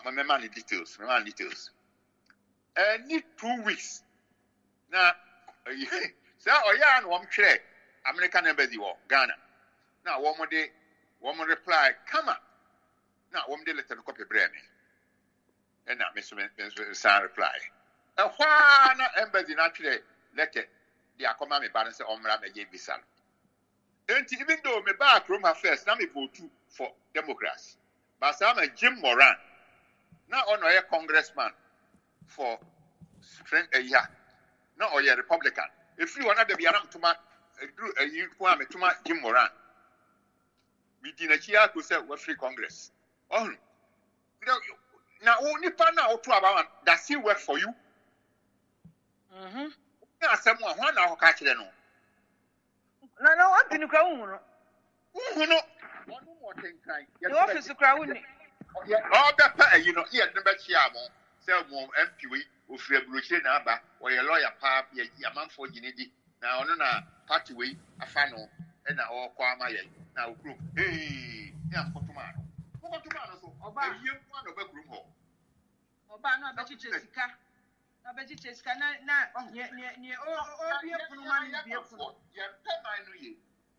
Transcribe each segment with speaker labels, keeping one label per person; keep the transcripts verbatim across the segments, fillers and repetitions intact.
Speaker 1: I'm a man details, my man details. I need two weeks. Now, so oh yeah, and one share American embassy or Ghana. Now one more day, one more reply, come on. Now one day letter copy brand. And now Mister San reply. A why not embassy naturally letter the command me balance on Ramage Bisan. And even though my back room affairs, now me vote for Democrats. But I'm a Jim Moran. Now on a congressman for strength a year. No, or you're Republican. If you want to be to my you want to my Jim Moran. We did a year to say we're free Congress. Oh, now only partner or two about that still work for you.
Speaker 2: Mhm.
Speaker 1: Now someone one now catch them.
Speaker 2: No, no, I'm going to go.
Speaker 1: Who know? One more thing, kind.
Speaker 2: The office of crowd.
Speaker 1: Oh, that you know, yeah, the best yamo. Sell more M P we free brochure number or your lawyer pap, ye a man for Ginidi. Now, no, party way, a final, and now Kwama. Now, group, hey, yeah, Potomano. Potomano, or by you one of a group home.
Speaker 2: Or by no better Jessica. No better Jessica, not near, near, near, or be a money, be a fool.
Speaker 1: Yeah, I know you.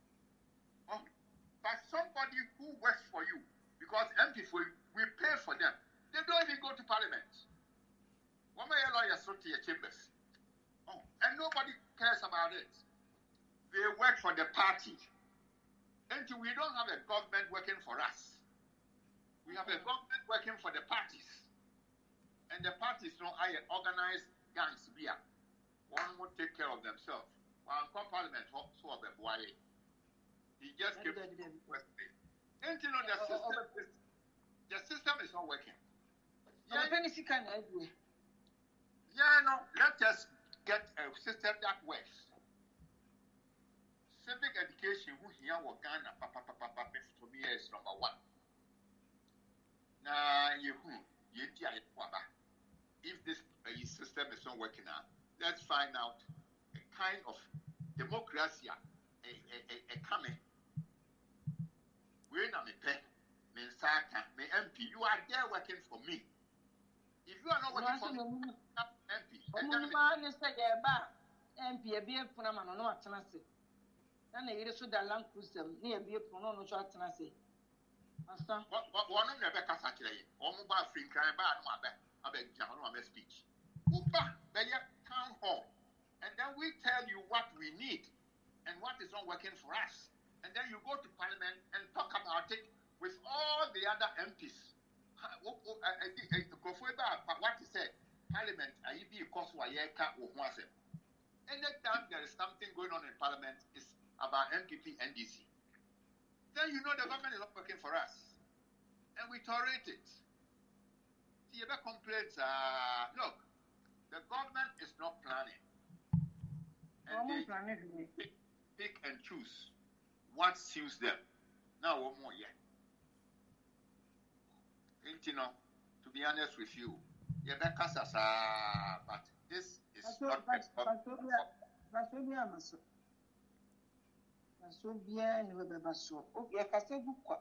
Speaker 1: But somebody who works for you, because M P for we pay for them, they don't even go to Parliament. One of your lawyers go to your chambers. Oh, and nobody cares about it. They work for the party. Until we don't have a government working for us. We have a government working for the parties. And the parties don't hire organized gangs here. One will take care of themselves. One come Parliament, so of the boy. He just keeps requesting. And you know the system, the system is not working.
Speaker 2: Yeah,
Speaker 1: yeah, no, let us get a system that works. Civic education, who here will Ghana, papa, papa, papa, for me is number one. Now, you who, you if this uh, system is not working out, let's find out a kind of democracy, a, a, a, a coming. We're not me pay, me Saka, me M P. You are there working for me. If you are not working for me, M P.
Speaker 2: Man, you say, yeah, M P, a beer Punaman, no, what can I say? Then they should have land cruiser near beer Puno, no, what can I say?
Speaker 1: One of Rebecca Saturday, or mobile free crime, bad, my bad. I beg John, my speech. Upa, the town hall. And then we tell you what we need and what is not working for us. And then you go to Parliament and talk about it with all the other M Ps. What he said, Parliament, I be because Wayeka or Mwasem. Anytime there is something going on in Parliament, it's about M P P N D C. Then you know the government is not working for us. And we tolerate it. See, you ever complaints, uh, look, the government is not planning. And they pick, pick and choose what suits them. Now, one more yet. You know, to be honest with you, you ever cast us, but this is not a problem.
Speaker 2: That's so bien, you have so. Okay, I can say book.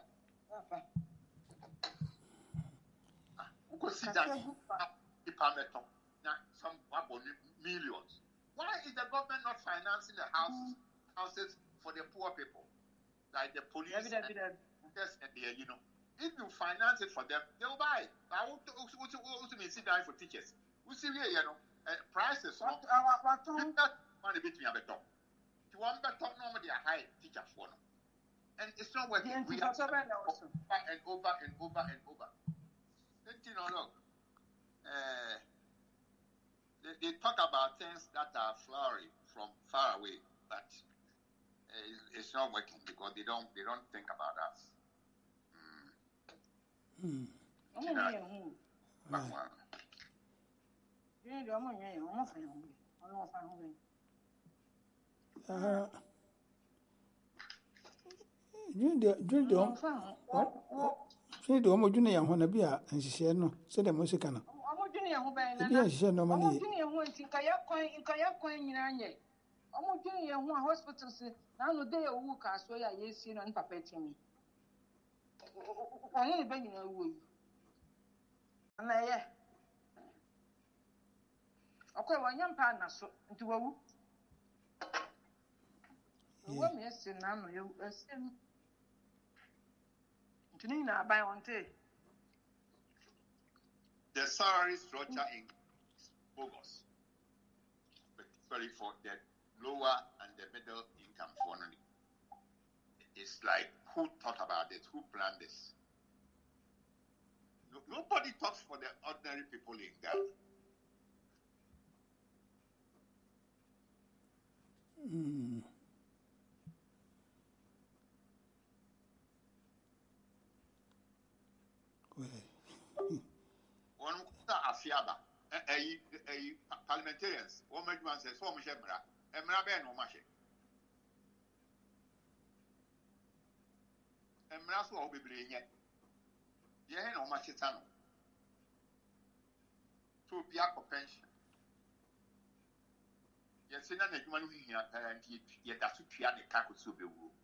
Speaker 1: Some millions. Why is the government not financing the houses, houses for the poor people, like the police and, and the, you know? If you finance it for them, they will buy. I want to also sit down for teachers. We see here, you know, prices. What money between a better. To one better, normally a high teacher for them. And it's not working. We have over and over and over and over. Then, you know, look, uh, they, they talk about things that are flowery from far away, but uh, it's, it's not working because they don't they don't think about us.
Speaker 2: Hmm. Oh, yeah. Yeah, I'm on your own.
Speaker 3: Uh, drink the drink the home. Drink the home, Junior, when a beer and she said no, said the music. I'm Junior, who by the she said no money. Junior went in Kayak coin in Kayak coin in Anye. I'm Junior, who hospital said, now the day of work, I saw you see on papeting me. I ain't been in a way.
Speaker 2: na ye okay wanyam pa na so nti wawu wo me esi na no ye esi nti ni na aban wonte
Speaker 1: the salary structure in bogus sorry for the lower and the middle income for none. It's like who thought about this, who planned this. No, nobody talks for the ordinary people in Ghana.
Speaker 3: Mm.
Speaker 1: One afiaba, a parliamentarians, one man says, "So much emra, emra ben no mache." Emra so obi blenye. Ye no mache tano. To be a pension. Yes, in an human here, and yet that's what you are the Kakusu.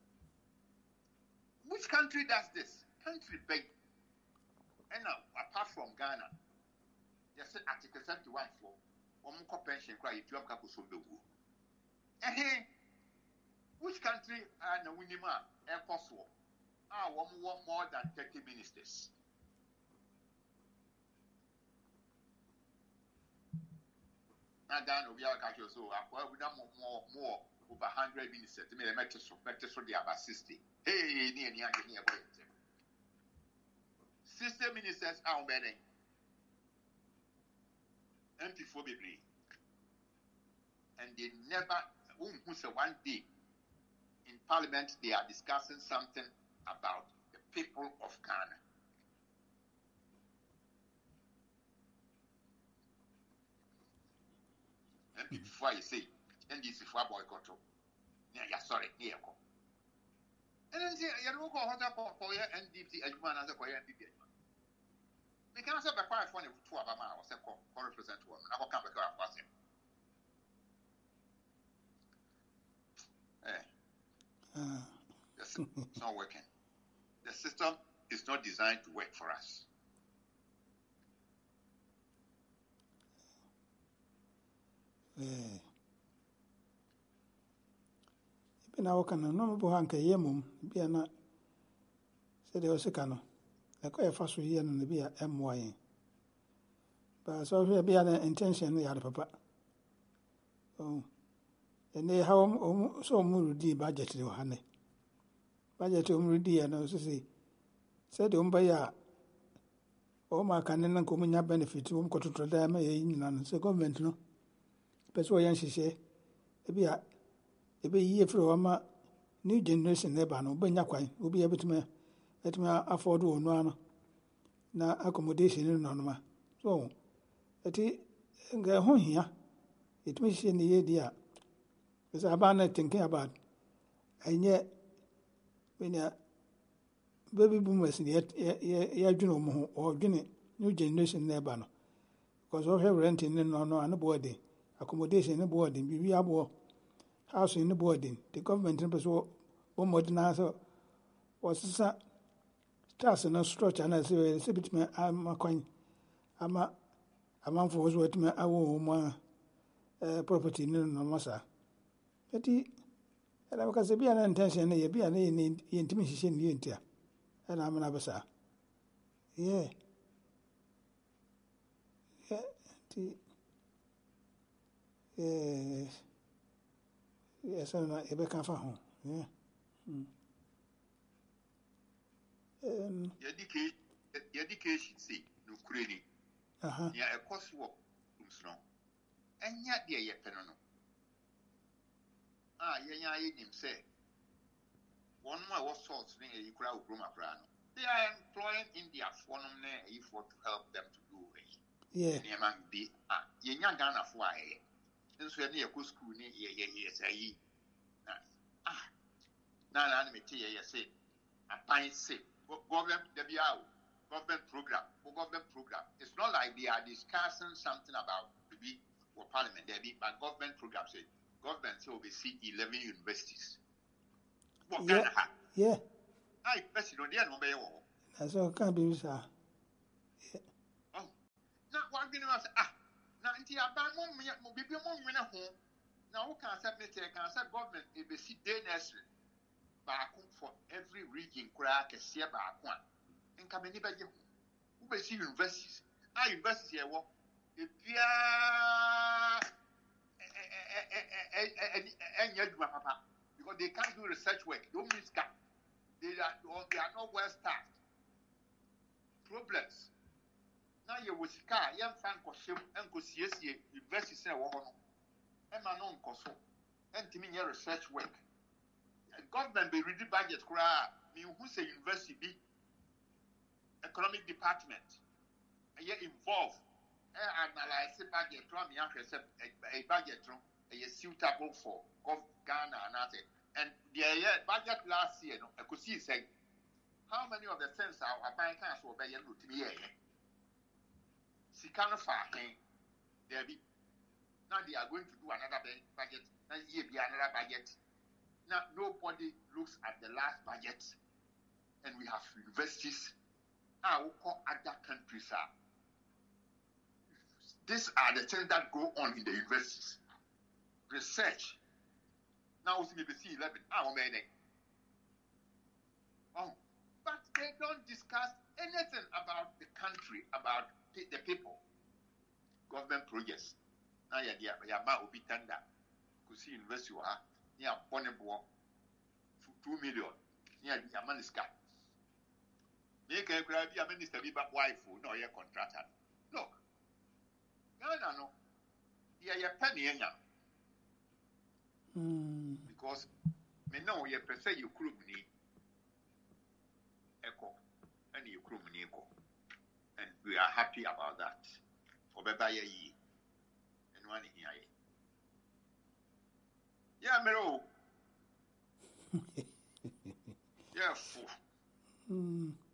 Speaker 1: Which country does this? Country big. And now, apart from Ghana, yes, Article seventy-one for one more pension cry if you have Kakusu. Eh, which country are the Winima Air Force War? Ah, one more than thirty ministers. Now, Ghana, we are catching so we have more, more over one hundred ministers. I mean, the metrics for the about sixty. Hey, near near near sixty ministers are bedding. M P four baby. And they never, who say one day in Parliament, they are discussing something about the people of Ghana. And before you say, N D C for boycott. Yeah, sorry, here. And then say, you don't go hot up for your N D C as one as a choir N D C. We can also be quite funny to Abama or second represent one. I will come back to us. It's not working. The system is not designed to work for us.
Speaker 3: Bina wakana no bo hanka yemum bia na se de osikano e ko e faso hiye no bia emwaye ba so hwe bia na intention no yare papa oh ene ha o so murudi budget de hane budget o murudi ya na so se se de umba ya o ma kan nan ko munya benefit o ko to da ma ye nyina no se government no peso yan hihye e bia ebe yiye fro ma new generation neba no benya kwan obi ebetuma etuma afford onu ano na accommodation no no ma so eti nga ho hia etuma hihye ne ye dia is about thinking about enye when ya baby boomers ne ya dwene mo ho o dwene new generation neba no because of her renting no no an boarding accommodation no boarding bibi abo house in the boarding, the government in Brazil, one more than answer was a stars and a structure, and I say, a bit me, I'm a coin, I'm a man for what me, I want property in no massa. But he, and I was a be an intention, a be an intimation in India, and I'm an abasa. Yeah. Yeah. Yes, and I be can home. Yeah. Um.
Speaker 1: Education, education, see, no credit.
Speaker 3: Uh huh.
Speaker 1: Yeah, a course work, no. And yet, dear, yet, no. Ah, yeah, yeah, him say. One more was source, you crowd room a plan. They are employing India for them if to help them to do it.
Speaker 3: Yeah.
Speaker 1: They might be, ah, you're not gonna fly. This way near school near yes, I ah now let me tell you, say a pine say government W R government program government program. It's not like they are discussing something about maybe or parliament there be but government program say government say oversee eleven universities. What
Speaker 3: yeah.
Speaker 1: kind of
Speaker 3: yeah.
Speaker 1: I person on there no be
Speaker 3: that's all can be sir.
Speaker 1: Oh, adwene ma say ah na nti aban mo mo bibi mo nwene ho na wo kan say meter kan say government e be si day nursery baako for every region kura kese baako a nka me ni beje ho wo be si universities ah university e wo e bia enya adwuma papa because they can't do research work don't miss cap they are they are not well staffed problems now you will see car young fan ko shem enko siesie university say wo ho no e ma no nko so entimi nya research work government be ready budget kura me who say university be economic department e involved e analyze budget from me ahwe say a budget no e suitable for Ghana and that and the year budget last year no I could see say how many of the things are buying cars or by yellow to be here Sikano Fahin there be now they are going to do another budget now year be another budget now nobody looks at the last budget and we have universities ah we call other countries are these are the things that go on in the universities research now we see eleven ah many oh but they don't discuss anything about the country about the people government projects now ya dia ya ma obi tanda ku see university wa ni abonebo for two million ni ya maniska me kan kura bi a minister bi ba wife no ye contractor look Ghana no ya ya penny enya
Speaker 3: mm
Speaker 1: because me know ye pese you krum ni echo and you krum ni echo and we are happy about that for beba ye yi and one here yeah mero yeah
Speaker 3: mm